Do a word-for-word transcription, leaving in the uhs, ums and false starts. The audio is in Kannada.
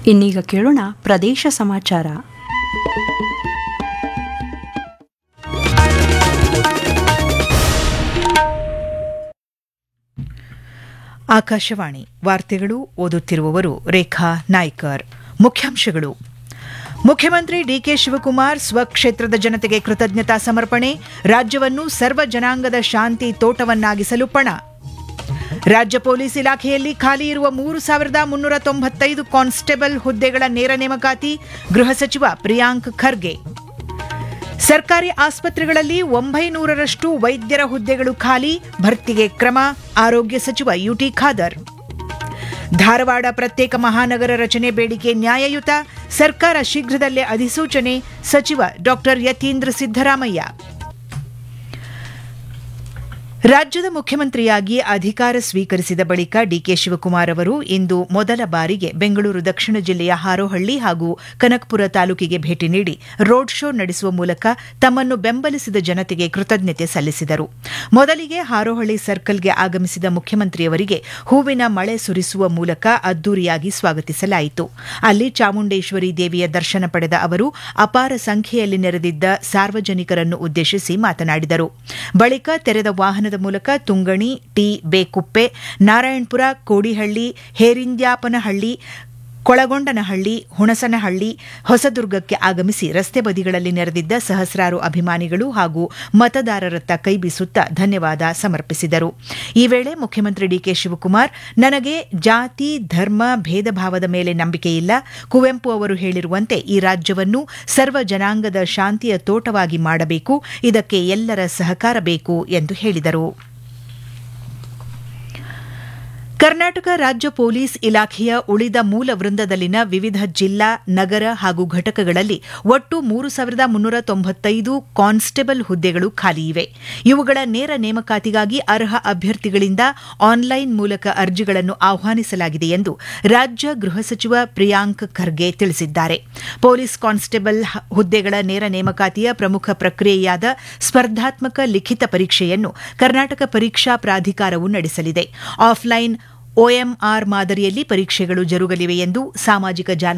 ಇನ್ನೀಗ ಕೇಳೋಣ ಪ್ರದೇಶ ಸಮಾಚಾರ. ಆಕಾಶವಾಣಿ ವಾರ್ತೆಗಳು ಓದುತ್ತಿರುವವರು ರೇಖಾ ನಾಯ್ಕರ್. ಮುಖ್ಯಾಂಶಗಳು: ಮುಖ್ಯಮಂತ್ರಿ ಡಿಕೆ ಶಿವಕುಮಾರ್ ಸ್ವಕ್ಷೇತ್ರದ ಜನತೆಗೆ ಕೃತಜ್ಞತಾ ಸಮರ್ಪಣೆ, ರಾಜ್ಯವನ್ನು ಸರ್ವ ಜನಾಂಗದ ಶಾಂತಿ ತೋಟವನ್ನಾಗಿಸಲು ಪಣ. ರಾಜ್ಯ ಪೊಲೀಸ್ ಇಲಾಖೆಯಲ್ಲಿ ಖಾಲಿ ಇರುವ ಮೂರು ಸಾವಿರದ ಮುನ್ನೂರ ತೊಂಬತ್ತೈದು ಕಾನ್ಸ್ಟೇಬಲ್ ಹುದ್ದೆಗಳ ನೇರ ನೇಮಕಾತಿ, ಗೃಹ ಸಚಿವ ಪ್ರಿಯಾಂಕ್ ಖರ್ಗೆ. ಸರ್ಕಾರಿ ಆಸ್ಪತ್ರೆಗಳಲ್ಲಿ ಒಂಬೈನೂರರಷ್ಟು ವೈದ್ಯರ ಹುದ್ದೆಗಳು ಖಾಲಿ, ಭರ್ತಿಗೆ ಕ್ರಮ, ಆರೋಗ್ಯ ಸಚಿವ ಯುಟಿ ಖಾದರ್. ಧಾರವಾಡ ಪ್ರತ್ಯೇಕ ಮಹಾನಗರ ರಚನೆ ಬೇಡಿಕೆ ನ್ಯಾಯಯುತ, ಸರ್ಕಾರ ಶೀಘ್ರದಲ್ಲೇ ಅಧಿಸೂಚನೆ, ಸಚಿವ ಡಾ ಯತೀಂದ್ರ ಸಿದ್ದರಾಮಯ್ಯ. ರಾಜ್ಯದ ಮುಖ್ಯಮಂತ್ರಿಯಾಗಿ ಅಧಿಕಾರ ಸ್ವೀಕರಿಸಿದ ಬಳಿಕ ಡಿಕೆ ಶಿವಕುಮಾರ್ ಅವರು ಇಂದು ಮೊದಲ ಬಾರಿಗೆ ಬೆಂಗಳೂರು ದಕ್ಷಿಣ ಜಿಲ್ಲೆಯ ಹಾರೋಹಳ್ಳಿ ಹಾಗೂ ಕನಕಪುರ ತಾಲೂಕಿಗೆ ಭೇಟಿ ನೀಡಿ ರೋಡ್ ಶೋ ನಡೆಸುವ ಮೂಲಕ ತಮ್ಮನ್ನು ಬೆಂಬಲಿಸಿದ ಜನತೆಗೆ ಕೃತಜ್ಞತೆ ಸಲ್ಲಿಸಿದರು. ಮೊದಲಿಗೆ ಹಾರೋಹಳ್ಳಿ ಸರ್ಕಲ್ಗೆ ಆಗಮಿಸಿದ ಮುಖ್ಯಮಂತ್ರಿಯವರಿಗೆ ಹೂವಿನ ಮಳೆ ಸುರಿಸುವ ಮೂಲಕ ಅದ್ದೂರಿಯಾಗಿ ಸ್ವಾಗತಿಸಲಾಯಿತು. ಅಲ್ಲಿ ಚಾಮುಂಡೇಶ್ವರಿ ದೇವಿಯ ದರ್ಶನ ಪಡೆದ ಅವರು ಅಪಾರ ಸಂಖ್ಯೆಯಲ್ಲಿ ನೆರೆದಿದ್ದ ಸಾರ್ವಜನಿಕರನ್ನು ಉದ್ದೇಶಿಸಿ ಮಾತನಾಡಿದರು. ಬಳಿಕ ತೆರೆದ ವಾಹನ ಮೂಲಕ ತುಂಗಣಿ, ಟಿ ಬೇಕುಪ್ಪೆ, ನಾರಾಯಣಪುರ, ಕೋಡಿಹಳ್ಳಿ, ಹೇರಿಂದ್ಯಾಪನಹಳ್ಳಿ, ಕೊಳಗೊಂಡನಹಳ್ಳಿ, ಹುಣಸನಹಳ್ಳಿ, ಹೊಸದುರ್ಗಕ್ಕೆ ಆಗಮಿಸಿ ರಸ್ತೆ ಬದಿಗಳಲ್ಲಿ ನೆರೆದಿದ್ದ ಸಹಸ್ರಾರು ಅಭಿಮಾನಿಗಳು ಹಾಗೂ ಮತದಾರರತ್ತ ಕೈಬೀಸುತ್ತಾ ಧನ್ಯವಾದ ಸಮರ್ಪಿಸಿದರು. ಈ ವೇಳೆ ಮುಖ್ಯಮಂತ್ರಿ ಡಿಕೆ ಶಿವಕುಮಾರ್, ನನಗೆ ಜಾತಿ ಧರ್ಮ ಭೇದ ಭಾವದ ಮೇಲೆ ನಂಬಿಕೆಯಿಲ್ಲ. ಕುವೆಂಪು ಅವರು ಹೇಳಿರುವಂತೆ ಈ ರಾಜ್ಯವನ್ನು ಸರ್ವ ಜನಾಂಗದ ಶಾಂತಿಯ ತೋಟವಾಗಿ ಮಾಡಬೇಕು, ಇದಕ್ಕೆ ಎಲ್ಲರ ಸಹಕಾರ ಬೇಕು ಎಂದು ಹೇಳಿದರು. ಕರ್ನಾಟಕ ರಾಜ್ಯ ಪೊಲೀಸ್ ಇಲಾಖೆಯ ಉಳಿದ ಮೂಲ ವೃಂದದಲ್ಲಿನ ವಿವಿಧ ಜಿಲ್ಲಾ, ನಗರ ಹಾಗೂ ಘಟಕಗಳಲ್ಲಿ ಒಟ್ಟು ಮೂರು ಸಾವಿರದ ಮುನ್ನೂರ ತೊಂಬತ್ತೈದು ಕಾನ್ಸ್ಟೇಬಲ್ ಹುದ್ದೆಗಳು ಖಾಲಿಯಿವೆ. ಇವುಗಳ ನೇರ ನೇಮಕಾತಿಗಾಗಿ ಅರ್ಹ ಅಭ್ಯರ್ಥಿಗಳಿಂದ ಆನ್ಲೈನ್ ಮೂಲಕ ಅರ್ಜಿಗಳನ್ನು ಆಹ್ವಾನಿಸಲಾಗಿದೆ ಎಂದು ರಾಜ್ಯ ಗೃಹ ಸಚಿವ ಪ್ರಿಯಾಂಕ್ ಖರ್ಗೆ ತಿಳಿಸಿದ್ದಾರೆ. ಪೊಲೀಸ್ ಕಾನ್ಸ್ಟೇಬಲ್ ಹುದ್ದೆಗಳ ನೇರ ನೇಮಕಾತಿಯ ಪ್ರಮುಖ ಪ್ರಕ್ರಿಯೆಯಾದ ಸ್ಪರ್ಧಾತ್ಮಕ ಲಿಖಿತ ಪರೀಕ್ಷೆಯನ್ನು ಕರ್ನಾಟಕ ಪರೀಕ್ಷಾ ಪ್ರಾಧಿಕಾರವು ನಡೆಸಲಿದೆ. ಆಫ್ಲೈನ್ ಒಎಂಆರ್ ಮಾದರಿಯಲ್ಲಿ ಪರೀಕ್ಷೆಗಳು ಜರುಗಲಿವೆ ಎಂದು ಸಾಮಾಜಿಕ ಜಾಲ